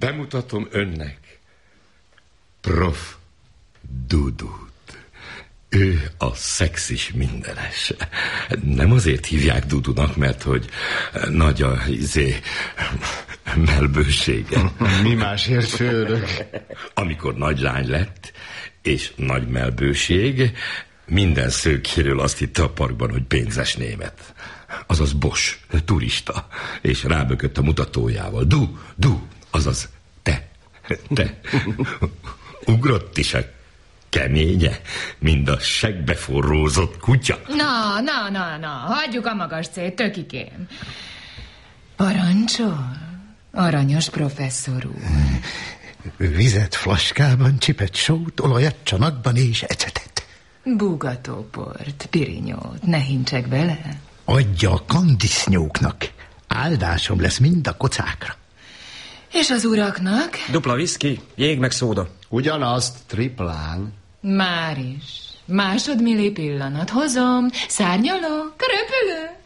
Bemutatom önnek Prof. Dudut. Ő a szexis mindenes. Nem azért hívják Dudunak, mert hogy nagy a melbősége. Mi másért főrök? Amikor nagy lány lett, és nagy melbőség, minden szőkéről azt hitte a parkban, hogy pénzes német. Azaz Bosch, turista, és rábökött a mutatójával. Du, azaz te. Ugrott is a keménye, mind a segbeforrózott kutya. Na, hagyjuk a magas célt, tökikém. Parancsol, aranyos professzor úr. Vizet flaskában, csipet sót, olajat csanakban és ecetet. Búgatóport, pirinyót, ne hintsek bele. Adja a kandisznyóknak. Áldásom lesz mind a kocákra. És az uraknak? Dupla viszki, jég meg szóda. Ugyanazt triplán. Már is. Másodmilli pillanat. Hozom. Szárnyaló, röpülő.